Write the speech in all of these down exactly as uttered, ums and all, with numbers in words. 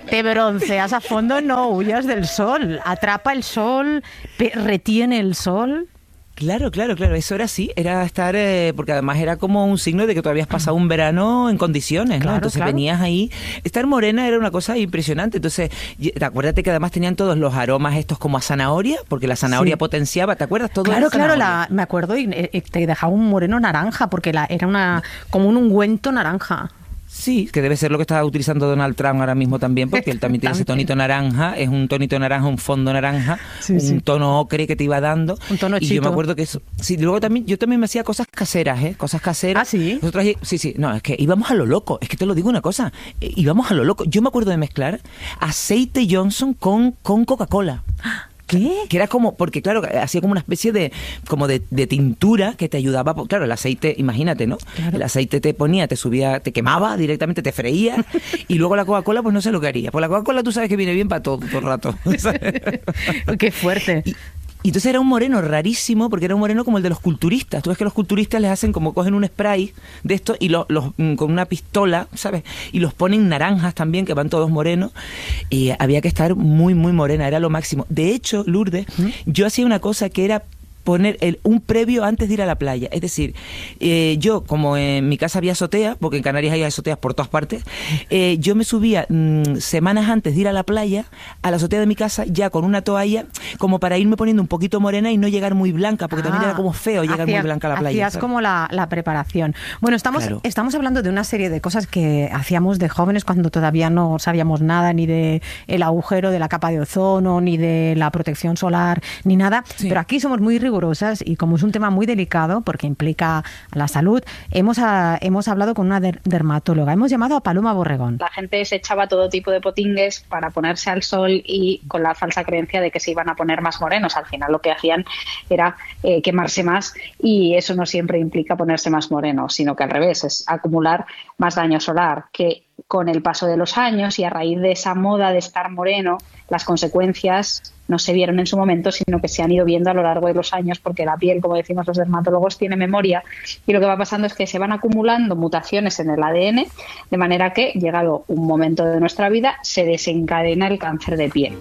te bronceas a fondo, no huyas del sol. Atrapa el sol, pe- retiene el sol. Claro, claro, claro, eso era así, era estar, eh, porque además era como un signo de que tú habías pasado un verano en condiciones, ¿no? Claro, Entonces claro. venías ahí, estar morena era una cosa impresionante, entonces, y- acuérdate que además tenían todos los aromas estos como a zanahoria, porque la zanahoria Sí. potenciaba, ¿te acuerdas? Todo Claro, era claro, zanahoria. la, me acuerdo y eh, te dejaba un moreno naranja porque la, era una como un ungüento naranja. Sí, que debe ser lo que está utilizando Donald Trump ahora mismo también, porque él también tiene ese También. tonito naranja, es un tonito naranja, un fondo naranja, Sí, un sí. tono ocre que te iba dando. Un tono y yo chito. me acuerdo que eso. Sí, luego también, yo también me hacía cosas caseras, ¿eh? Cosas caseras. ¿Ah, sí? Nosotros, sí, sí, no, es que íbamos a lo loco, es que te lo digo una cosa, eh, íbamos a lo loco. Yo me acuerdo de mezclar aceite Johnson con, con Coca-Cola. ¿Qué? Que era como, porque claro, hacía como una especie de como de, de tintura que te ayudaba, po- claro, el aceite, imagínate, ¿no? Claro. El aceite te ponía, te subía, te quemaba directamente, te freía, y luego la Coca-Cola, pues no sé lo que haría. Pues la Coca-Cola tú sabes que viene bien para todo, todo el rato. ¿sabes? Qué fuerte. Y, y entonces era un moreno rarísimo, porque era un moreno como el de los culturistas. Tú ves que los culturistas les hacen como cogen un spray de esto y los, los mm, con una pistola, ¿sabes? Y los ponen naranjas también, que van todos morenos. Y había que estar muy, muy morena, era lo máximo. De hecho, Lourdes, ¿Mm? yo hacía una cosa que era poner el, un previo antes de ir a la playa. Es decir, eh, yo, como en mi casa había azotea, porque en Canarias hay azoteas por todas partes, eh, yo me subía mmm, semanas antes de ir a la playa, a la azotea de mi casa, ya con una toalla, como para irme poniendo un poquito morena y no llegar muy blanca, porque Ah, también era como feo llegar hacía- muy blanca a la playa. Hacías ¿sabes? como la, la preparación. Bueno, estamos, Claro. estamos hablando de una serie de cosas que hacíamos de jóvenes cuando todavía no sabíamos nada, ni de el agujero de la capa de ozono, ni de la protección solar, ni nada. Sí. Pero aquí somos muy rigurosas y como es un tema muy delicado, porque implica a la salud, hemos, a- hemos hablado con una der- dermatóloga. Hemos llamado a Paloma Borregón. La gente se echaba todo tipo de potingues para ponerse al sol y con la falsa creencia de que se iban a poner más morenos. Al final lo que hacían era eh, quemarse más y eso no siempre implica ponerse más morenos, sino que al revés, es acumular más daño solar, que con el paso de los años y a raíz de esa moda de estar moreno, las consecuencias no se vieron en su momento, sino que se han ido viendo a lo largo de los años, porque la piel, como decimos los dermatólogos, tiene memoria y lo que va pasando es que se van acumulando mutaciones en el A D N, de manera que, llegado un momento de nuestra vida, se desencadena el cáncer de piel.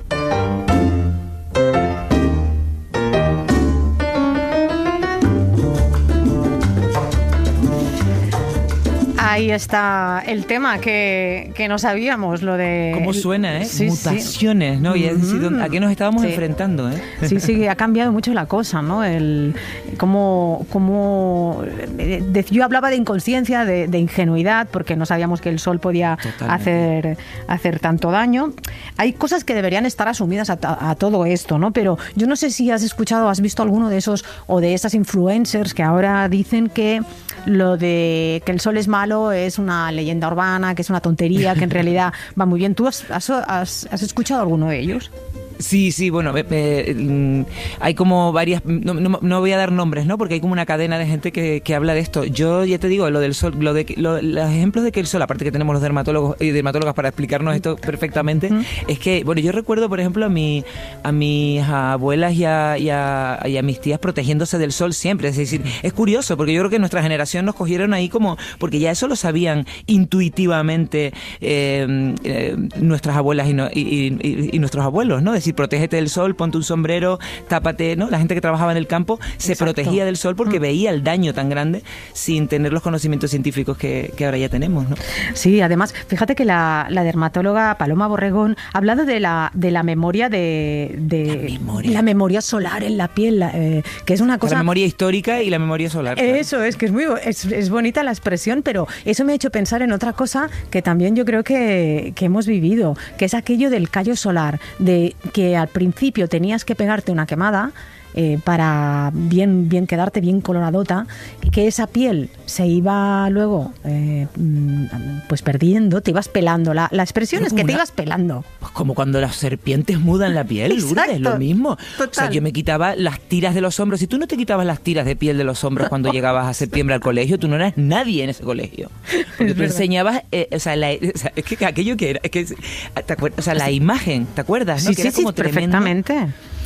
Ahí está el tema que, que no sabíamos, lo de... ¿Cómo suena, eh? Sí, sí. Mutaciones, ¿no? Y es decir, Mm. ¿a qué nos estábamos Sí. enfrentando, eh? Sí, sí, ha cambiado mucho la cosa, ¿no? El cómo, cómo eh, de- yo hablaba de inconsciencia, de, de ingenuidad, porque no sabíamos que el sol podía Totalmente. hacer, hacer tanto daño. Hay cosas que deberían estar asumidas a, ta- a todo esto, ¿no? Pero yo no sé si has escuchado, has visto alguno de esos o de esas influencers que ahora dicen que lo de que el sol es malo es una leyenda urbana, que es una tontería, que en realidad va muy bien. ¿Tú has, has, has- has escuchado alguno de ellos? Sí, sí, bueno, me- me- mm, hay como varias, no, no- no voy a dar nombres, ¿no? Porque hay como una cadena de gente que, que habla de esto. Yo ya te digo, lo del sol, lo de que- lo- los ejemplos de que el sol, aparte que tenemos los dermatólogos y dermatólogas para explicarnos esto perfectamente, es que, bueno, yo recuerdo, por ejemplo, a mi, a mis abuelas y a, y a- y a mis tías protegiéndose del sol siempre. Es decir, es curioso, porque yo creo que nuestra generación nos cogieron ahí como, porque ya eso lo sabían intuitivamente eh, eh, nuestras abuelas y, no- y- y- y- y nuestros abuelos, ¿no? Es decir, protégete del sol, ponte un sombrero, tápate, ¿no? La gente que trabajaba en el campo se Exacto. protegía del sol porque veía el daño tan grande sin tener los conocimientos científicos que, que ahora ya tenemos, ¿no? Sí, además, fíjate que la, la dermatóloga Paloma Borregón ha hablado de la, de la memoria de, de La memoria. la memoria solar en la piel, la, eh, que es una cosa... La memoria histórica y la memoria solar. claro. Eso es, que es muy bo- es, es bonita la expresión, pero eso me ha hecho pensar en otra cosa que también yo creo que, que hemos vivido, que es aquello del callo solar, de que al principio tenías que pegarte una quemada eh, para bien, bien quedarte bien coloradota, y que esa piel se iba luego eh, mm, pues perdiendo, te ibas pelando. La, la expresión Pero es que como te una- ibas pelando. Pues como cuando las serpientes mudan la piel, Lourdes, Exacto. lo mismo. O sea, Total. yo me quitaba las tiras de los hombros. Si tú no te quitabas las tiras de piel de los hombros cuando llegabas a septiembre al colegio, tú no eras nadie en ese colegio. Porque tú verdad. enseñabas, eh, o, sea, la- o sea, es que aquello que era, es que, ¿te acuerdas? O sea, la imagen, ¿te acuerdas? no? Sí, Que sí, era sí, como tremendo. perfectamente.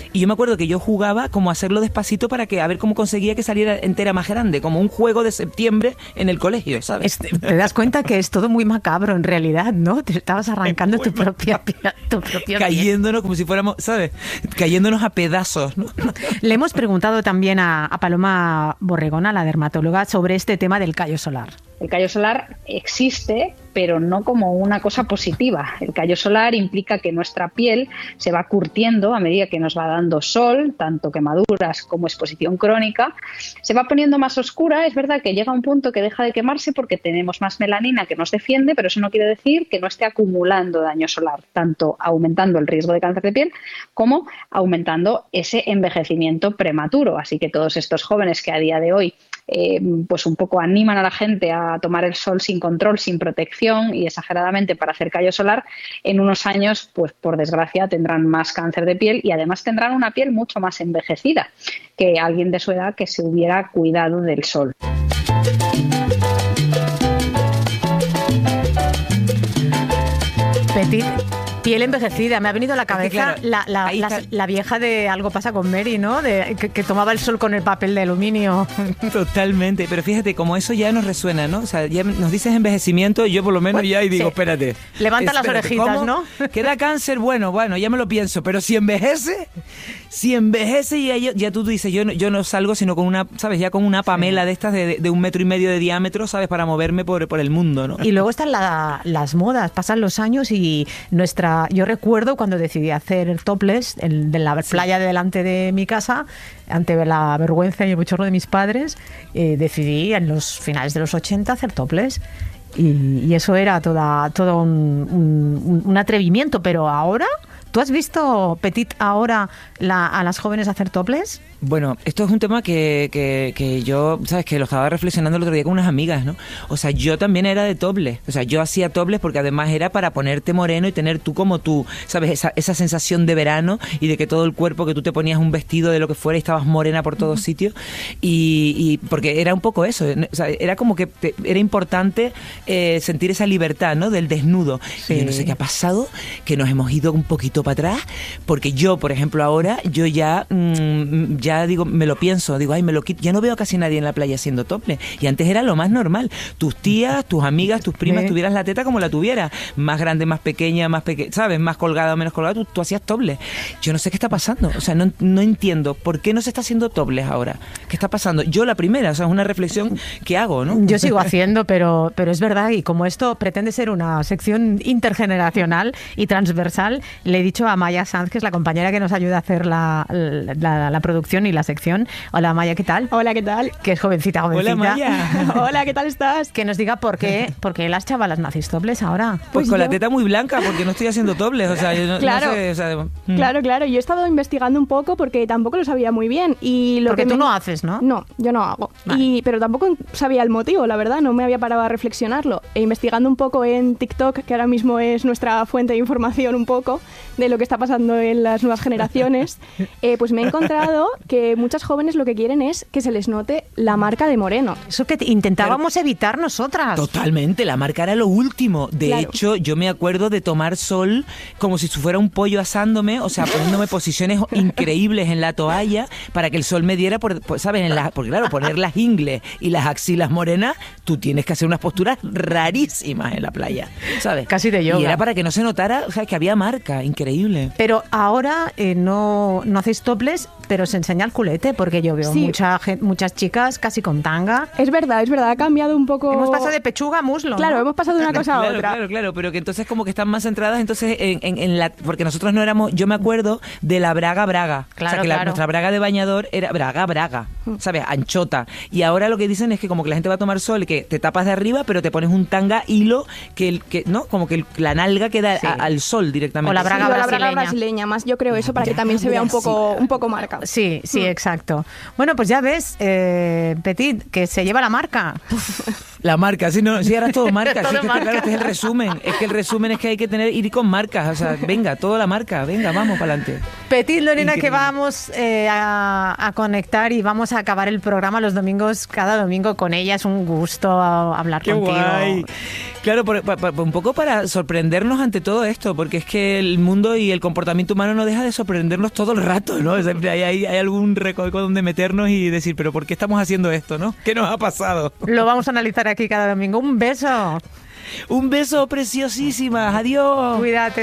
Y yo me acuerdo que yo jugaba como a hacerlo despacito para que a ver cómo conseguía que saliera entera más grande, como un juego de septiembre en el colegio, ¿sabes? Este, te das cuenta que es todo muy macabro en realidad, ¿no? Te estabas arrancando tu propia, tu propia cayéndonos como si fuéramos, ¿sabes? Cayéndonos a pedazos, ¿no? Le hemos preguntado también a, a Paloma Borregona, la dermatóloga, sobre este tema del callo solar. El callo solar existe, pero no como una cosa positiva. El callo solar implica que nuestra piel se va curtiendo a medida que nos va dando sol, tanto quemaduras como exposición crónica. Se va poniendo más oscura. Es verdad que llega un punto que deja de quemarse porque tenemos más melanina que nos defiende, pero eso no quiere decir que no esté acumulando daño solar, tanto aumentando el riesgo de cáncer de piel como aumentando ese envejecimiento prematuro. Así que todos estos jóvenes que a día de hoy eh, pues un poco animan a la gente a tomar el sol sin control, sin protección y exageradamente para hacer callo solar, en unos años, pues por desgracia, tendrán más cáncer de piel y además tendrán una piel mucho más envejecida que alguien de su edad que se hubiera cuidado del sol. Petit. Piel envejecida, me ha venido a la cabeza es que, claro, la, la, la, la vieja de Algo pasa con Mary, ¿no? De, que, que tomaba el sol con el papel de aluminio. Totalmente, pero fíjate, como eso ya nos resuena, ¿no? O sea, ya nos dices envejecimiento, yo por lo menos bueno, ya y digo, sí. espérate. Levanta espérate, las orejitas, ¿cómo? ¿no? ¿Queda cáncer? Bueno, bueno, ya me lo pienso, pero si envejece, si envejece ya, ya, ya tú dices, yo no, yo no salgo sino con una, ¿sabes? Ya con una Pamela sí. de estas de, de un metro y medio de diámetro, ¿sabes? Para moverme por, por el mundo, ¿no? Y luego están la, las modas, pasan los años y nuestra, yo recuerdo cuando decidí hacer el topless el, de la playa sí. delante de mi casa, ante la vergüenza y el bochorno de mis padres, eh, decidí en los finales de los ochenta hacer topless. Y, y eso era toda, todo un, un, un atrevimiento, pero ahora, ¿tú has visto, Petit, ahora la, a las jóvenes hacer topless? Bueno, esto es un tema que, que, que yo, ¿sabes? Que lo estaba reflexionando el otro día con unas amigas, ¿no? O sea, yo también era de topless. O sea, yo hacía topless porque además era para ponerte moreno y tener tú como tú, ¿sabes? Esa, esa sensación de verano y de que todo el cuerpo, que tú te ponías un vestido de lo que fuera y estabas morena por todos uh-huh. sitios. Y, y porque era un poco eso. O sea, era como que te, era importante eh, sentir esa libertad, ¿no? Del desnudo. Sí. Y yo no sé qué ha pasado, que nos hemos ido un poquito para atrás, porque yo, por ejemplo, ahora, yo ya... Mmm, ya Ya digo, me lo pienso, digo, ay, me lo quito. Ya no veo a casi nadie en la playa haciendo topless. Y antes era lo más normal. Tus tías, tus amigas, tus primas, tuvieras la teta como la tuvieras. Más grande, más pequeña, más pequeña, ¿sabes? Más colgada o menos colgada, tú, tú hacías topless. Yo no sé qué está pasando. O sea, no, no entiendo por qué no se está haciendo topless ahora. ¿Qué está pasando? Yo la primera, o sea, es una reflexión que hago, ¿no? Yo sigo haciendo, pero, pero es verdad, y como esto pretende ser una sección intergeneracional y transversal, le he dicho a Maya Sanz, que es la compañera que nos ayuda a hacer la, la, la producción y la sección. Hola Maya, ¿qué tal? Hola, ¿qué tal? Que es jovencita, jovencita. Hola Maya. Hola, ¿qué tal estás? Que nos diga por qué, por qué las chavalas no hacéis topless ahora. Pues, pues con yo... la teta muy blanca, porque no estoy haciendo topless, o sea, yo no, claro, no sé, o sea, mm. claro, claro, yo he estado investigando un poco porque tampoco lo sabía muy bien y lo porque que tú me... no haces, ¿no? No, yo no hago. Vale. Y pero tampoco sabía el motivo, la verdad, no me había parado a reflexionarlo. E investigando un poco en TikTok, que ahora mismo es nuestra fuente de información un poco de lo que está pasando en las nuevas generaciones, eh, pues me he encontrado que muchas jóvenes lo que quieren es que se les note la marca de moreno. Eso que intentábamos Pero, evitar nosotras. Totalmente, la marca era lo último. De claro. hecho, yo me acuerdo de tomar sol como si fuera un pollo asándome, o sea, poniéndome posiciones increíbles en la toalla para que el sol me diera, por, por, ¿sabes? En la, porque claro, poner las ingles y las axilas morenas, tú tienes que hacer unas posturas rarísimas en la playa, ¿sabes? Casi de yoga. Y era para que no se notara, o sea, que había marca, increíble. Pero ahora eh, no, no hacéis topless, pero se enseña el culete, porque yo veo sí. mucha gente, muchas chicas casi con tanga. Es verdad, es verdad, ha cambiado un poco. Hemos pasado de pechuga a muslo. Claro, ¿no? hemos pasado de una cosa claro, a otra. Claro, claro, pero que entonces como que están más centradas entonces en, en, en la... Porque nosotros no éramos... Yo me acuerdo de la braga braga. Claro, o sea, que claro. la, nuestra braga de bañador era braga braga, ¿sabes? Anchota. Y ahora lo que dicen es que como que la gente va a tomar sol, que te tapas de arriba, pero te pones un tanga hilo, que, que ¿no? Como que el, la nalga queda sí. a, al sol directamente. O la braga, sí, brasileña. O la braga brasileña. Más yo creo eso para que también se vea un poco, un poco marca. Sí, sí, exacto. Bueno, pues ya ves, eh, Petit, que se lleva la marca. La marca, sí, no, sí, ahora es todo marca. todo sí, que marca. Claro, este es el resumen. Es que el resumen es que hay que tener ir con marcas. O sea, venga, toda la marca, venga, vamos para adelante. Petit Lorena, Increíble. que vamos eh, a, a conectar y vamos a acabar el programa los domingos, cada domingo con ella. Es un gusto hablar ¡Qué contigo. guay! Claro, por, por, por, un poco para sorprendernos ante todo esto, porque es que el mundo y el comportamiento humano no deja de sorprendernos todo el rato, ¿no? Siempre hay, hay, hay algún recoveco donde meternos y decir, pero ¿por qué estamos haciendo esto, no? ¿Qué nos ha pasado? Lo vamos a analizar aquí cada domingo. Un beso. Un beso preciosísima. Adiós. Cuídate.